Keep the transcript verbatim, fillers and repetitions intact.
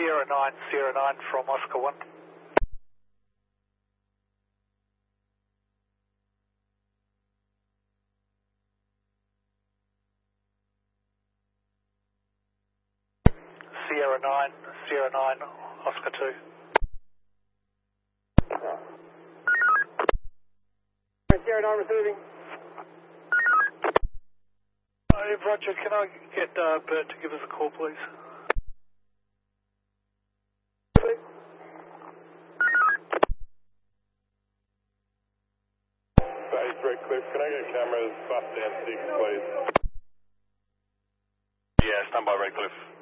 Sierra nine, Sierra nine from Oscar one. Sierra nine, Sierra nine, Oscar two. Sierra nine receiving. Hey, Roger, can I get uh, Bert to give us a call, please? Base Redcliffe, can I get cameras bus down six, please? Yeah, stand by Redcliffe.